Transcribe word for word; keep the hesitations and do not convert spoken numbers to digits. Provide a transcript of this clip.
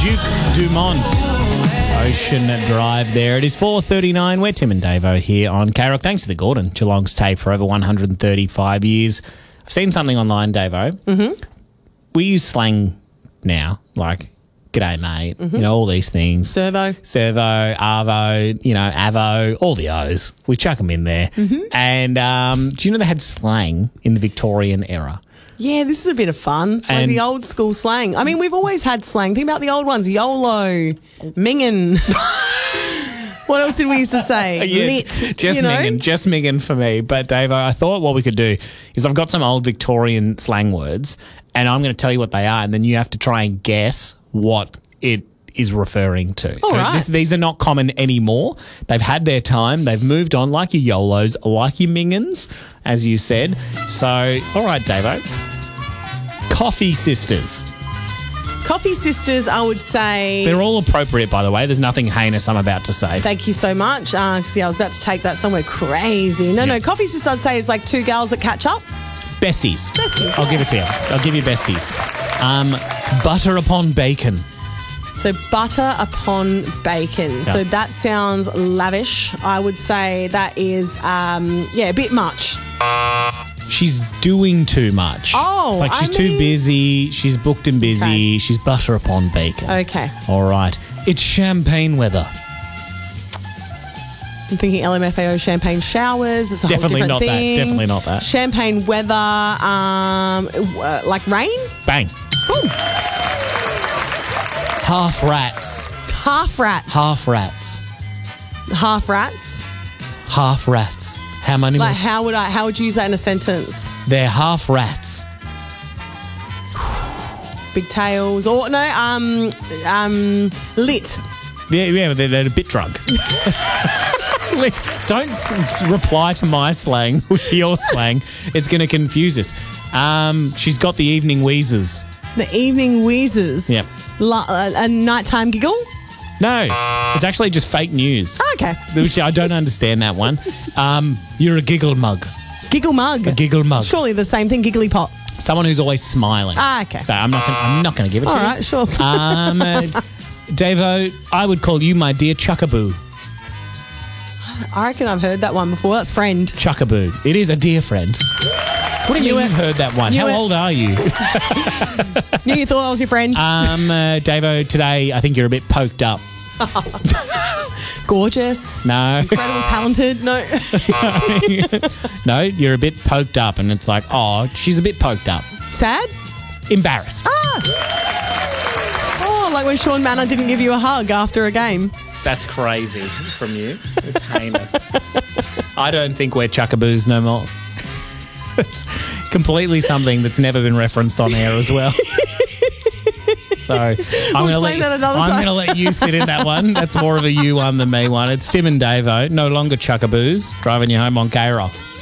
Duke Dumont. Ocean Drive there. It is four thirty-nine. We're Tim and Davo here on K-Rock. Thanks to the Gordon, Geelong's tape for over one hundred thirty-five years. I've seen something online, Davo. Mm-hmm. We use slang now, like, g'day, mate, mm-hmm. you know, all these things. Servo. Servo, Arvo, you know, Avo, all the O's. We chuck them in there. Mm-hmm. And um, do you know they had slang in the Victorian era? Yeah, this is a bit of fun. Like And- the old school slang. I mean, we've always had slang. Think about the old ones. YOLO, mingin. What else did we used to say? Yeah, Lit. Just you know? minging, just minging for me. But Davo, I thought what we could do is I've got some old Victorian slang words and I'm going to tell you what they are and then you have to try and guess what it is referring to. All so right. this, these are not common anymore. They've had their time. They've moved on like your YOLOs, like your mingins, as you said. So, all right, Davo. Coffee sisters. Coffee sisters, I would say. They're all appropriate, by the way. There's nothing heinous I'm about to say. Thank you so much. Because, yeah, I was about to take that somewhere crazy. No, no, coffee sisters, I'd say, is like two girls that catch up. Besties. Besties, I'll yeah. give it to you. I'll give you besties. Um, butter upon bacon. So butter upon bacon. So that sounds lavish. I would say that is, um, yeah, a bit much. She's doing too much. Oh, Like she's I too mean- busy. She's booked and busy. Okay. She's butter upon bacon. Okay. All right. It's champagne weather. I'm thinking L M F A O champagne showers. It's a Definitely whole not different that. thing. Definitely not that. Champagne weather, um, uh, like rain. Bang. Half rats. Half rats. Half rats. Half rats. Half rats. How many Like more? how would I? How would you use that in a sentence? They're half rats. Big tails, or no? Um, um, lit. Yeah, yeah, they're, they're a bit drunk. Look, don't s- reply to my slang with your slang. It's going to confuse us. Um, she's got the evening wheezes. The evening wheezes. Yep. La- uh, a nighttime giggle. No, it's actually just fake news. Okay. Which I don't understand that one. Um, you're a giggle mug. Giggle mug. A giggle mug. Surely the same thing. Giggly pot. Someone who's always smiling. Ah, okay. So I'm not. Gonna, I'm not going to give it All to you. right, sure. Um, uh, Davo, I would call you my dear Chuckaboo. I reckon I've heard that one before. That's friend. Chuckaboo. It is a dear friend. What do you Knew mean it. you've heard that one? Knew How it. old are you? Knew you thought I was your friend. Um, uh, Davo, today I think you're a bit poked up. Gorgeous. No. Incredible, talented. No. No, you're a bit poked up and it's like, oh, she's a bit poked up. Sad? Embarrassed. Oh, like when Sean Manor didn't give you a hug after a game. That's crazy from you. It's heinous. I don't think we're chuckaboos no more. It's completely something that's never been referenced on air as well. So I'm going to let explain that another I'm time. going to let you sit in that one. That's more of a you one than me one. It's Tim and Davo, no longer chuckaboos, driving you home on K-Rock.